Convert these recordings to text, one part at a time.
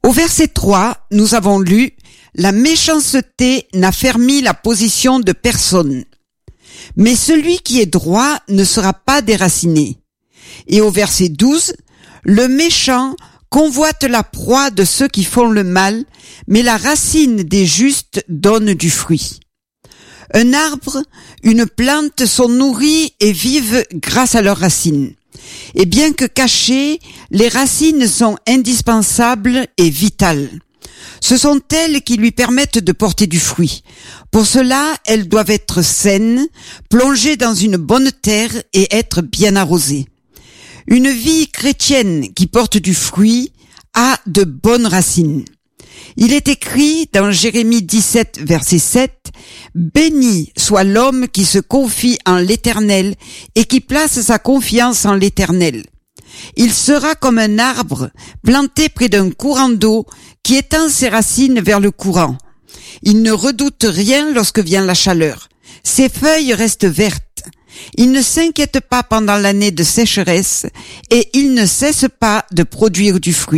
Au verset 3, nous avons lu « La méchanceté n'affermit la position de personne, mais celui qui est droit ne sera pas déraciné. » Et au verset 12, « Le méchant convoite la proie de ceux qui font le mal, mais la racine des justes donne du fruit. » Un arbre, une plante sont nourris et vivent grâce à leurs racines. Et bien que cachées, les racines sont indispensables et vitales. Ce sont elles qui lui permettent de porter du fruit. Pour cela, elles doivent être saines, plongées dans une bonne terre et être bien arrosées. Une vie chrétienne qui porte du fruit a de bonnes racines. Il est écrit dans Jérémie 17, verset 7, « Béni soit l'homme qui se confie en l'Éternel et qui place sa confiance en l'Éternel. Il sera comme un arbre planté près d'un courant d'eau qui étend ses racines vers le courant. Il ne redoute rien lorsque vient la chaleur. Ses feuilles restent vertes. Il ne s'inquiète pas pendant l'année de sécheresse et il ne cesse pas de produire du fruit. »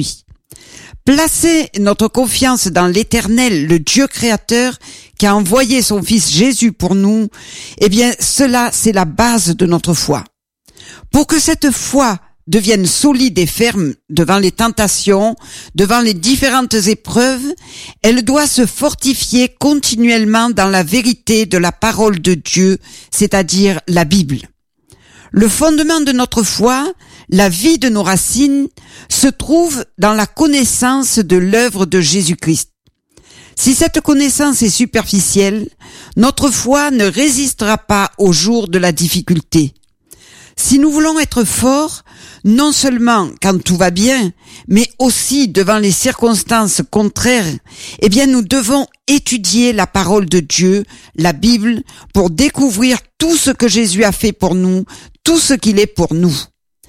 Placer notre confiance dans l'Éternel, le Dieu créateur, qui a envoyé son Fils Jésus pour nous, eh bien, cela, c'est la base de notre foi. Pour que cette foi devienne solide et ferme devant les tentations, devant les différentes épreuves, elle doit se fortifier continuellement dans la vérité de la parole de Dieu, c'est-à-dire la Bible. Le fondement de notre foi, la vie de nos racines, se trouve dans la connaissance de l'œuvre de Jésus-Christ. Si cette connaissance est superficielle, notre foi ne résistera pas au jour de la difficulté. Si nous voulons être forts, non seulement quand tout va bien, mais aussi devant les circonstances contraires, eh bien nous devons étudier la parole de Dieu, la Bible, pour découvrir tout ce que Jésus a fait pour nous, tout ce qu'il est pour nous.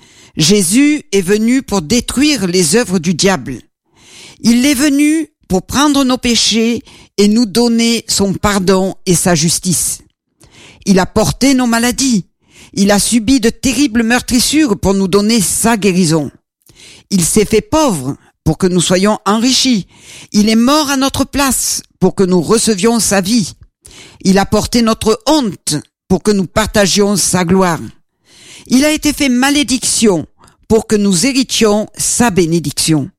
Jésus est venu pour détruire les œuvres du diable. Il est venu pour prendre nos péchés et nous donner son pardon et sa justice. Il a porté nos maladies. Il a subi de terribles meurtrissures pour nous donner sa guérison. Il s'est fait pauvre pour que nous soyons enrichis. Il est mort à notre place pour que nous recevions sa vie. Il a porté notre honte pour que nous partagions sa gloire. Il a été fait malédiction pour que nous héritions sa bénédiction.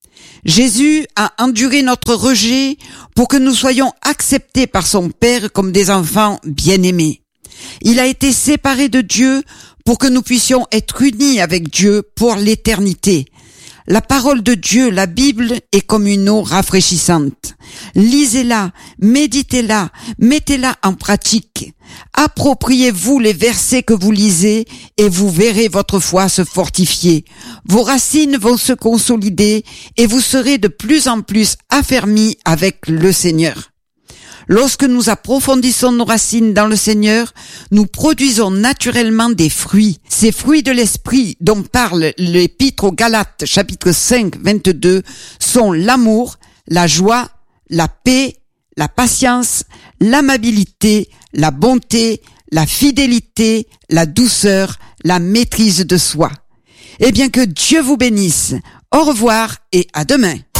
Jésus a enduré notre rejet pour que nous soyons acceptés par son Père comme des enfants bien-aimés. Il a été séparé de Dieu pour que nous puissions être unis avec Dieu pour l'éternité. La parole de Dieu, la Bible, est comme une eau rafraîchissante. Lisez-la, méditez-la, mettez-la en pratique. Appropriez-vous les versets que vous lisez et vous verrez votre foi se fortifier. Vos racines vont se consolider et vous serez de plus en plus affermis avec le Seigneur. Lorsque nous approfondissons nos racines dans le Seigneur, nous produisons naturellement des fruits. Ces fruits de l'esprit dont parle l'Épître aux Galates, chapitre 5, 22, sont l'amour, la joie, la paix, la patience, l'amabilité, la bonté, la fidélité, la douceur, la maîtrise de soi. Eh bien que Dieu vous bénisse. Au revoir et à demain.